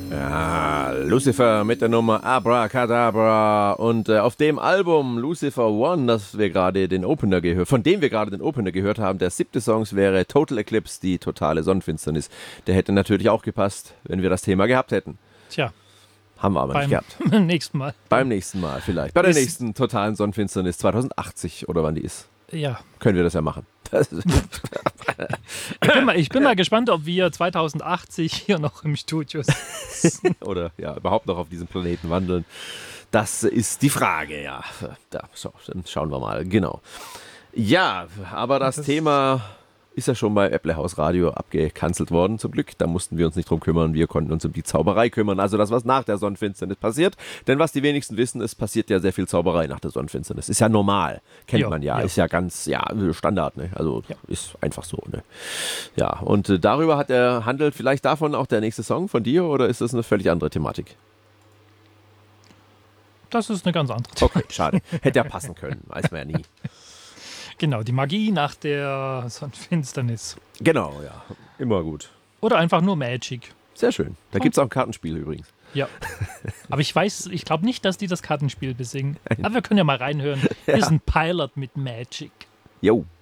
Ja, Lucifer mit der Nummer Abracadabra und auf dem Album Lucifer One, das wir gerade den Opener von dem wir gerade den Opener gehört haben, der 7. Song wäre Total Eclipse, die totale Sonnenfinsternis. Der hätte natürlich auch gepasst, wenn wir das Thema gehabt hätten. Tja. Haben wir aber nicht gehabt. Beim nächsten Mal. Beim nächsten Mal vielleicht. Bei der nächsten totalen Sonnenfinsternis 2080 oder wann die ist. Ja. Können wir das ja machen. Ich bin mal gespannt, ob wir 2080 hier noch im Studio sind. Oder ja, überhaupt noch auf diesem Planeten wandeln. Das ist die Frage, ja. Dann schauen wir mal, genau. Ja, aber das Thema ist ja schon bei Apple House Radio abgekanzelt worden, zum Glück. Da mussten wir uns nicht drum kümmern, wir konnten uns um die Zauberei kümmern. Also das, was nach der Sonnenfinsternis passiert. Denn was die wenigsten wissen, es passiert ja sehr viel Zauberei nach der Sonnenfinsternis. Ist ja normal, kennt man ja. Ist ja ganz, Standard, ne? Also ist einfach so, ne? Ja, und darüber handelt vielleicht davon auch der nächste Song von dir oder ist das eine völlig andere Thematik? Das ist eine ganz andere Thematik. Okay, schade. Hätte ja passen können, weiß man ja nie. Genau, die Magie nach der Sonnenfinsternis. Genau, ja. Immer gut. Oder einfach nur Magic. Sehr schön. Da gibt es auch ein Kartenspiel übrigens. Ja. Aber ich glaube nicht, dass die das Kartenspiel besingen. Aber wir können ja mal reinhören. Hier ist ein Pilot mit Magic. Jo.